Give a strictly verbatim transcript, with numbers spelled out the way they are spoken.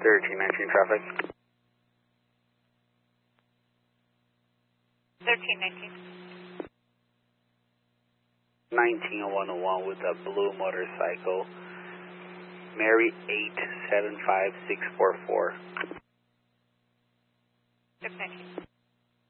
thirteen nineteen traffic. thirteen nineteen. nineteen oh one oh one with a blue motorcycle. Mary eight seven five six four four. six nineteen.